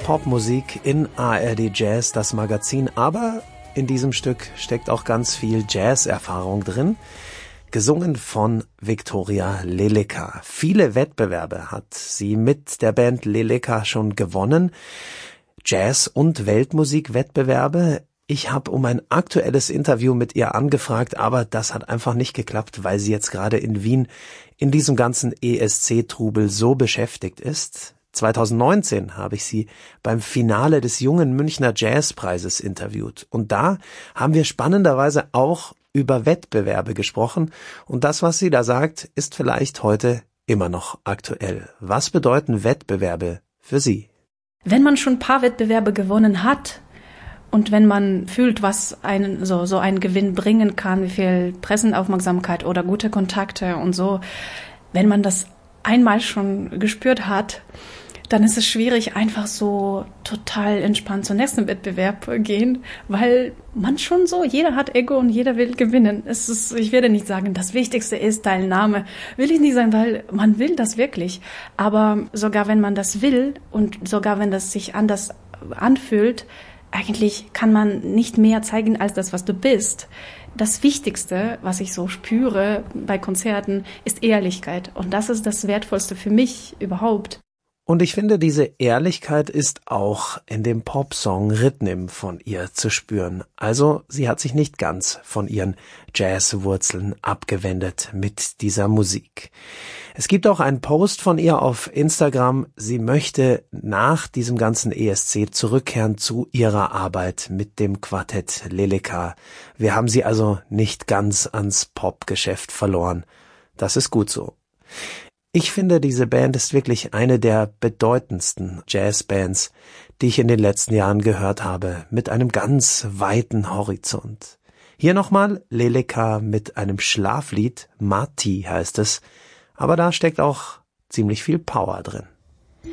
Popmusik in ARD Jazz, das Magazin. Aber in diesem Stück steckt auch ganz viel Jazz-Erfahrung drin. Gesungen von Viktoria Leleka. Viele Wettbewerbe hat sie mit der Band Leleka schon gewonnen. Jazz- und Weltmusikwettbewerbe. Ich habe um ein aktuelles Interview mit ihr angefragt, aber das hat einfach nicht geklappt, weil sie jetzt gerade in Wien in diesem ganzen ESC-Trubel so beschäftigt ist. 2019 habe ich sie beim Finale des Jungen Münchner Jazzpreises interviewt. Und da haben wir spannenderweise auch über Wettbewerbe gesprochen. Und das, was sie da sagt, ist vielleicht heute immer noch aktuell. Was bedeuten Wettbewerbe für Sie? Wenn man schon ein paar Wettbewerbe gewonnen hat und wenn man fühlt, was einen so ein Gewinn bringen kann, wie viel Presseaufmerksamkeit oder gute Kontakte und so, wenn man das einmal schon gespürt hat, dann ist es schwierig, einfach so total entspannt zum nächsten Wettbewerb gehen, weil man schon so, jeder hat Ego und jeder will gewinnen. Ich werde nicht sagen, das Wichtigste ist Teilnahme, will ich nicht sagen, weil man will das wirklich. Aber sogar wenn man das will und sogar wenn das sich anders anfühlt, eigentlich kann man nicht mehr zeigen als das, was du bist. Das Wichtigste, was ich so spüre bei Konzerten, ist Ehrlichkeit. Und das ist das Wertvollste für mich überhaupt. Und ich finde, diese Ehrlichkeit ist auch in dem Popsong Rhythm von ihr zu spüren. Also sie hat sich nicht ganz von ihren Jazzwurzeln abgewendet mit dieser Musik. Es gibt auch einen Post von ihr auf Instagram. Sie möchte nach diesem ganzen ESC zurückkehren zu ihrer Arbeit mit dem Quartett Leleka. Wir haben sie also nicht ganz ans Popgeschäft verloren. Das ist gut so. Ich finde, diese Band ist wirklich eine der bedeutendsten Jazzbands, die ich in den letzten Jahren gehört habe, mit einem ganz weiten Horizont. Hier nochmal Leleka mit einem Schlaflied, Mati heißt es, aber da steckt auch ziemlich viel Power drin.